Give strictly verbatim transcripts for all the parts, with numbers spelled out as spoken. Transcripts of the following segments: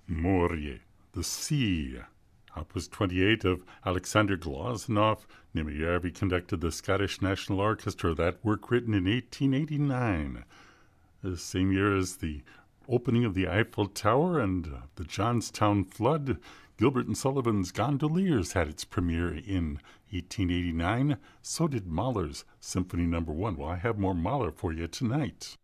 Morie, The Sea. Opus twenty-eight of Alexander Glazunov. Nimijervi conducted the Scottish National Orchestra. That work written in eighteen eighty-nine. The same year as the opening of the Eiffel Tower and uh, the Johnstown flood, Gilbert and Sullivan's Gondoliers had its premiere in eighteen eighty-nine. So did Mahler's Symphony Number One. Well, I have more Mahler for you tonight.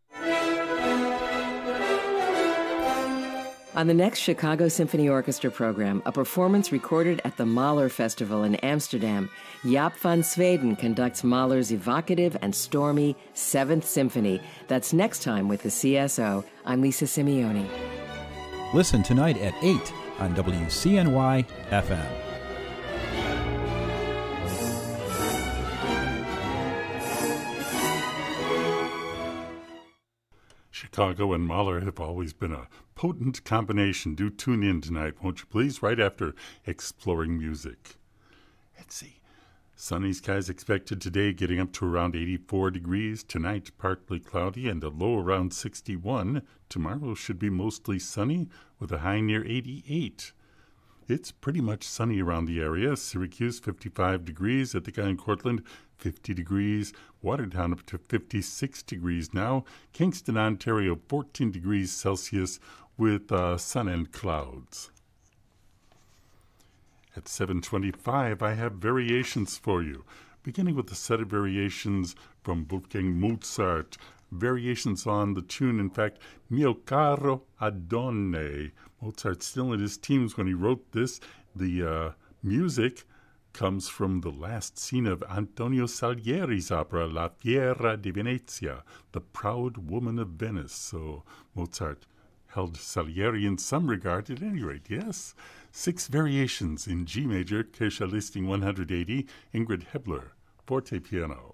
On the next Chicago Symphony Orchestra program, a performance recorded at the Mahler Festival in Amsterdam, Jaap van Zweden conducts Mahler's evocative and stormy Seventh Symphony. That's next time with the C S O. I'm Lisa Simeone. Listen tonight at eight on W C N Y F M. Chicago and Mahler have always been a potent combination. Do tune in tonight, won't you please, right after Exploring Music. Let's see. Sunny skies expected today, getting up to around eighty-four degrees. Tonight, partly cloudy and a low around sixty-one. Tomorrow should be mostly sunny with a high near eighty-eight. It's pretty much sunny around the area. Syracuse, fifty-five degrees. Ithaca and Cortland, fifty degrees. Watertown up to fifty-six degrees now. Kingston, Ontario, fourteen degrees Celsius with uh, sun and clouds. At seven twenty-five, I have variations for you, beginning with a set of variations from Wolfgang Mozart. Variations on the tune, in fact, Mio caro Adonne. Mozart still in his teens when he wrote this. The uh, music comes from the last scene of Antonio Salieri's opera La Fiera di Venezia, The Proud Woman of Venice. So Mozart held Salieri in some regard at any rate, yes? Six variations in G major, Kesha listing one hundred eighty, Ingrid Hebler, forte piano.